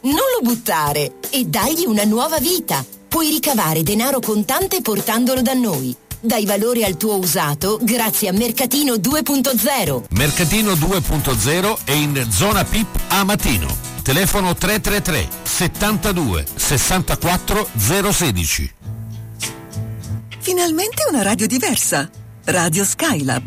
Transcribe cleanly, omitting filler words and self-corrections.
Non lo buttare e dagli una nuova vita. Puoi ricavare denaro contante portandolo da noi. Dai valore al tuo usato grazie a Mercatino 2.0. Mercatino 2.0 è in zona PIP a Matino. Telefono 333 72 64 016. Finalmente una radio diversa. Radio Skylab.